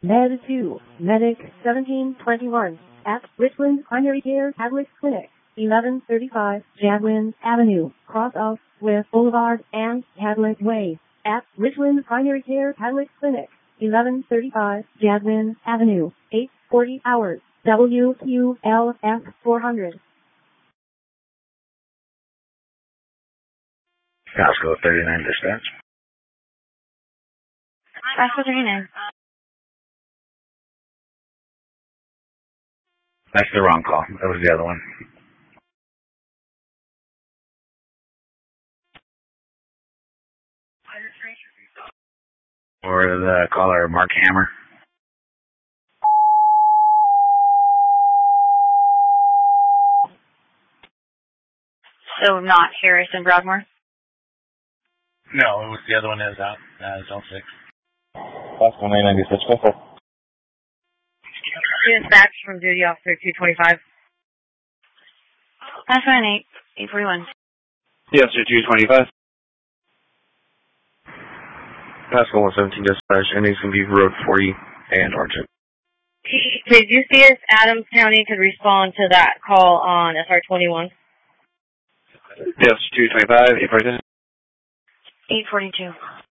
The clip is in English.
Med 2, Medic 1721, at Richland Primary Care Catholic Clinic, 1135 Jadwin Avenue, cross off Swift Boulevard and Catholic Way, at Richland Primary Care Catholic Clinic, 1135 Jadwin Avenue, 8:40 hours, WQLF 400. Costco 39 dispatch. Costco 39. That's the wrong call. That was the other one. Or the caller, Mark Hammer. So not Harrison Broadmoor? No, it was the other one that was out. Zone 6. Costco 990 dispatch. Go for it. Dispatch from duty officer 225. That's 841. Yes, sir, 225. Costco 117 dispatch. Endings can be Road 40 and Orchard. Did you see if Adams County could respond to that call on SR 21? Yes, 225. 842. 842.